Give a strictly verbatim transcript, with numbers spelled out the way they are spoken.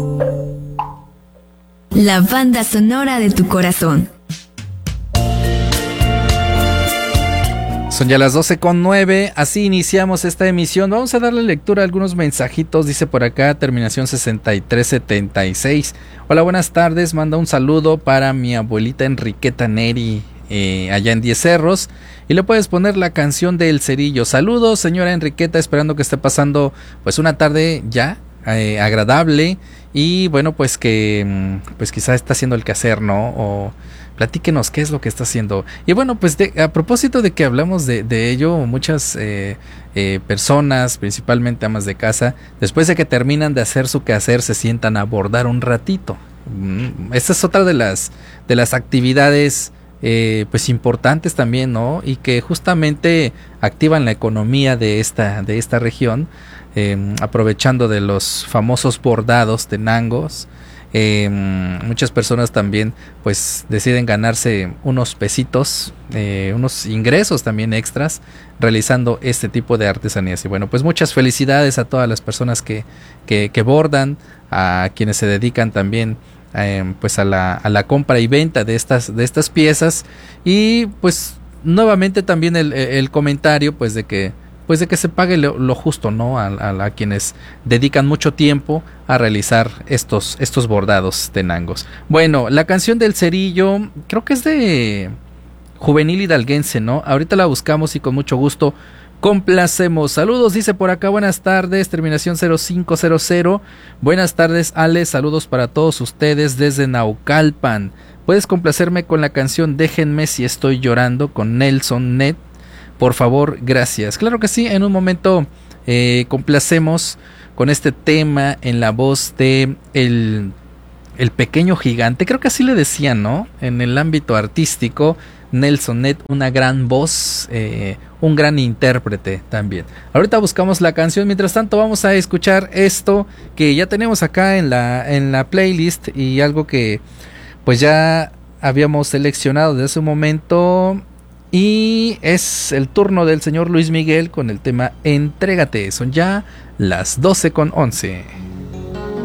La banda sonora de tu corazón. Son ya las doce con nueve, así iniciamos esta emisión. Vamos a darle lectura a algunos mensajitos. Dice por acá, terminación sesenta y tres setenta y seis. Hola, buenas tardes, manda un saludo para mi abuelita Enriqueta Neri, eh, allá en Diez Cerros. Y le puedes poner la canción de El Cerillo. Saludos, señora Enriqueta, esperando que esté pasando pues una tarde ya eh, agradable. Y bueno, pues que pues quizá está haciendo el quehacer, ¿no? O platíquenos qué es lo que está haciendo. Y bueno, pues de, a propósito de que hablamos de, de ello, muchas eh, eh, personas, principalmente amas de casa, después de que terminan de hacer su quehacer, se sientan a bordar un ratito. Esta es otra de las, de las actividades eh, pues importantes también, ¿no? Y que justamente activan la economía de esta, de esta región, eh, aprovechando de los famosos bordados de nangos. Eh, muchas personas también pues deciden ganarse unos pesitos, eh, unos ingresos también extras realizando este tipo de artesanías. Y bueno, pues muchas felicidades a todas las personas que, que, que bordan, a quienes se dedican también eh, pues a la, a la compra y venta de estas, de estas piezas. Y pues nuevamente también el, el comentario pues de que pues de que se pague lo, lo justo, ¿no? A, a, a quienes dedican mucho tiempo a realizar estos, estos bordados de nangos. Bueno, la canción del Cerillo, creo que es de Juvenil Hidalguense, ¿no? Ahorita la buscamos y con mucho gusto complacemos. Saludos, dice por acá, buenas tardes, terminación cero cinco cero cero. Buenas tardes, Ale, saludos para todos ustedes desde Naucalpan. ¿Puedes complacerme con la canción Déjenme si estoy llorando con Nelson Net? Por favor, gracias. Claro que sí, en un momento eh, complacemos con este tema en la voz de el, el pequeño gigante. Creo que así le decían, ¿no? En el ámbito artístico, Nelson Net, una gran voz, eh, un gran intérprete también. Ahorita buscamos la canción, mientras tanto vamos a escuchar esto que ya tenemos acá en la, en la playlist y algo que pues ya habíamos seleccionado desde hace un momento. Y es el turno del señor Luis Miguel con el tema Entrégate. Son ya las doce con once.